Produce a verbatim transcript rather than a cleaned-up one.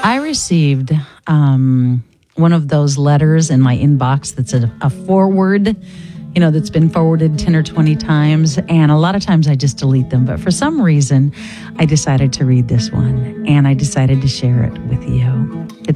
I received um, one of those letters in my inbox that's a, a forward, you know, that's been forwarded ten or twenty times. And a lot of times I just delete them. But for some reason, I decided to read this one and I decided to share it with you. It's